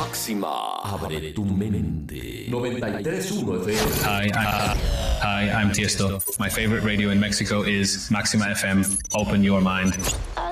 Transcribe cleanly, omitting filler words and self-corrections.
Máxima. Abre tu mente. 93.1 FM. Hi, I'm Tiesto. My favorite radio in Mexico is Maxima FM. Open your mind.